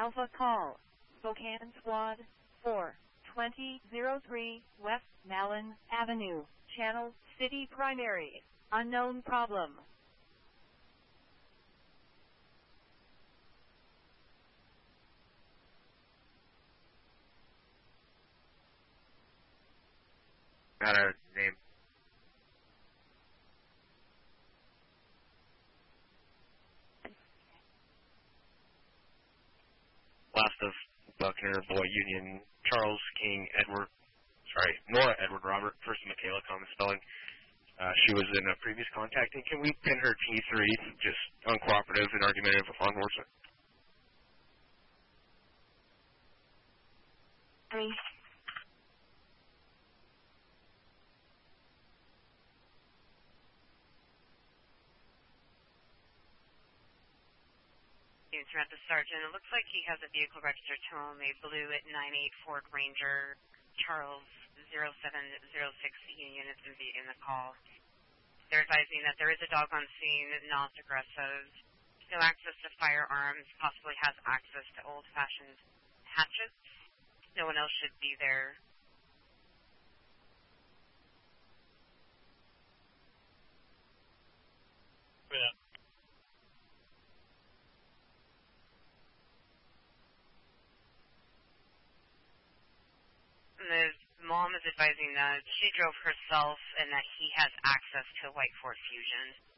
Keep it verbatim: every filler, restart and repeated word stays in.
Alpha Call, Spokane Squad, four twenty oh three West Malin Avenue, Channel City Primary, unknown problem. Got a name. Last of Buckner, Boy Union, Charles King, Edward, sorry, Nora Edward Robert, first Michaela, common spelling. Uh, she was in a previous contact, and can we pin her T three, just uncooperative and argumentative on WhatsApp? Three. Samantha Sergeant. It looks like he has a vehicle registered to him, a blue at nine eight Ford Ranger, Charles zero seven zero six Union is in the, in the call. They're advising that there is a dog on scene, not aggressive, no access to firearms, possibly has access to old-fashioned hatchets. No one else should be there. Yeah. The mom is advising that she drove herself and that he has access to a white Ford Fusion.